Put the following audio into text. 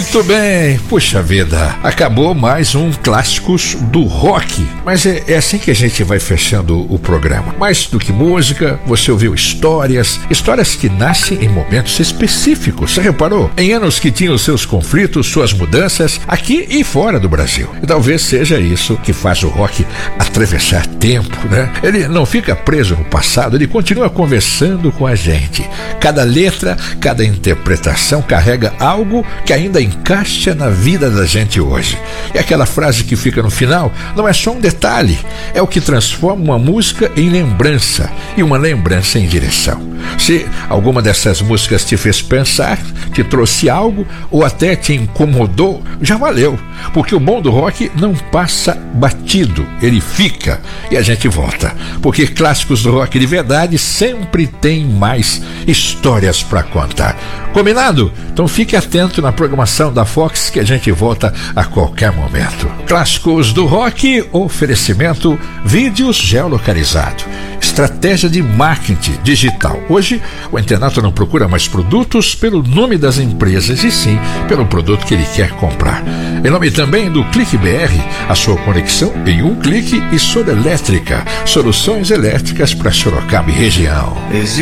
Muito bem, puxa vida, acabou mais um Clássicos do Rock, mas é assim que a gente vai fechando o programa. Mais do que música, você ouviu histórias que nascem em momentos específicos, você reparou? Em anos que tinham seus conflitos, suas mudanças, aqui e fora do Brasil. E talvez seja isso que faz o rock atravessar tempo, né? Ele não fica preso no passado, ele continua conversando com a gente. Cada letra, cada interpretação carrega algo que ainda encaixa na vida da gente hoje. E aquela frase que fica no final não é só um detalhe, é o que transforma uma música em lembrança e uma lembrança em direção. Se alguma dessas músicas te fez pensar, te trouxe algo ou até te incomodou, já valeu, porque o bom do rock não passa batido, ele fica e a gente volta, porque clássicos do rock de verdade sempre tem mais histórias para contar. Combinado? Então fique atento na programação da Fox que a gente volta a qualquer momento. Clássicos do Rock, oferecimento vídeos geolocalizados, estratégia de marketing digital. Hoje o internauta não procura mais produtos pelo nome das empresas e sim pelo produto que ele quer comprar. Em nome também do Clique BR, a sua conexão em um clique, e Soda Elétrica, soluções elétricas para Sorocaba e região.